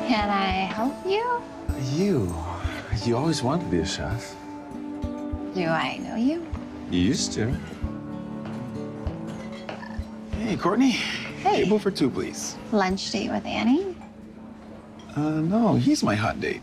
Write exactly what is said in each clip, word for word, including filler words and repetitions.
Can I help you? You? You always wanted to be a chef. Do I know you? You used to. Hey, Courtney. Hey. Table for two, please. Lunch date with Annie? Uh, no, he's my hot date.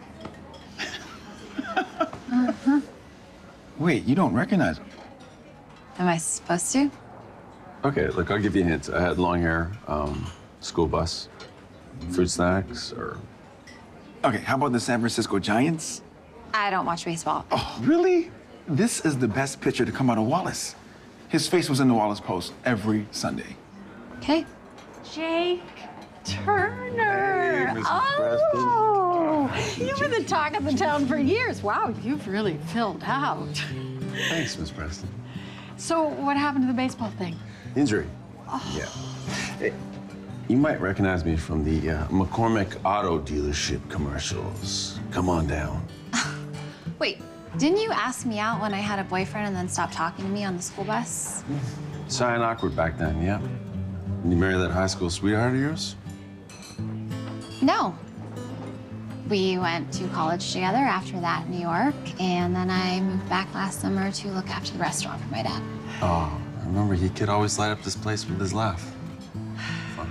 Uh-huh. Wait, you don't recognize him? Am I supposed to? Okay, look, I'll give you a hint. I had long hair, um, school bus, fruit snacks, or... Okay, how about the San Francisco Giants? I don't watch baseball. Oh, really? This is the best pitcher to come out of Wallace. His face was in the Wallace Post every Sunday. Okay. Jake Turner. Hey, Missus Oh, you've been the talk of the town for years. Wow, you've really filled out. Thanks, Miss Preston. So what happened to the baseball thing? Injury. Oh. Yeah. Hey, you might recognize me from the uh, McCormick Auto Dealership commercials. Come on down. Wait, didn't you ask me out when I had a boyfriend and then stop talking to me on the school bus? Shy and awkward back then, yeah. Did you marry that high school sweetheart of yours? No. We went to college together after that in New York, and then I moved back last summer to look after the restaurant for my dad. Oh, I remember he could always light up this place with his laugh. Fun.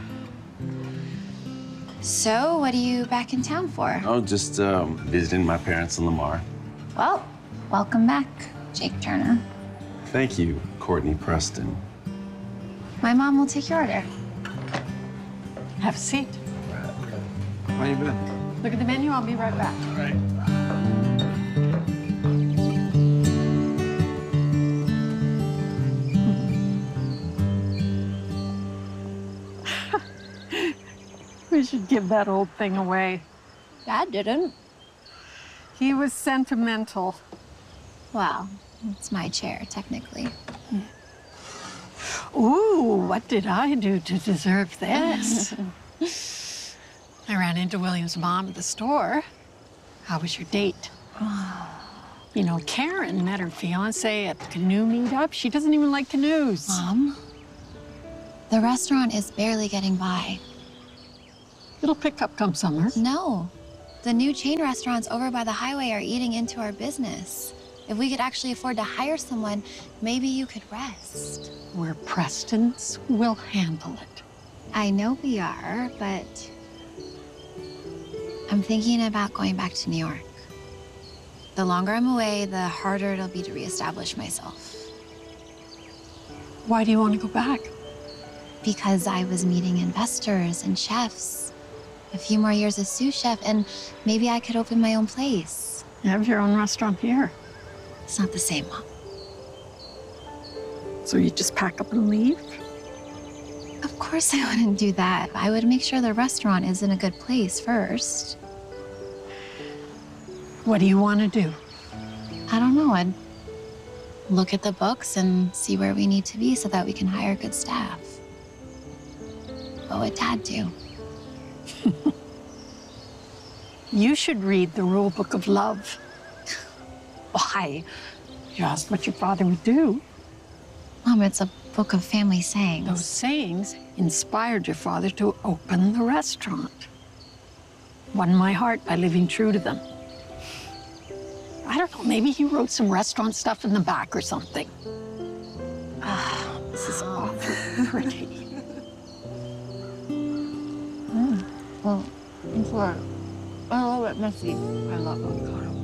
So, what are you back in town for? Oh, just um, visiting my parents in Lamar. Well, welcome back, Jake Turner. Thank you, Courtney Preston. My mom will take your order. Have a seat. How you been? Look at the menu. I'll be right back. All right. We should give that old thing away. Dad didn't. He was sentimental. Well, it's my chair, technically. Ooh, what did I do to deserve this? I ran into William's mom at the store. How was your date? You know, Karen met her fiance at the canoe meetup. She doesn't even like canoes. Mom, the restaurant is barely getting by. It'll pick up come summer. No, the new chain restaurants over by the highway are eating into our business. If we could actually afford to hire someone, maybe you could rest. We're Prestons. We'll handle it. I know we are, but I'm thinking about going back to New York. The longer I'm away, the harder it'll be to reestablish myself. Why do you want to go back? Because I was meeting investors and chefs. A few more years as sous chef, and maybe I could open my own place. You have your own restaurant here. It's not the same, Mom. So you just pack up and leave? Of course I wouldn't do that. I would make sure the restaurant is in a good place first. What do you want to do? I don't know. I'd look at the books and see where we need to be so that we can hire good staff. What would Dad do? You should read the rule book of love. Why? You asked what your father would do. Mom, it's a book of family sayings. Those sayings inspired your father to open the restaurant. Won my heart by living true to them. I don't know, maybe he wrote some restaurant stuff in the back or something. Ah, this is awfully pretty. Mm. Well, it's a little bit messy. I love avocado.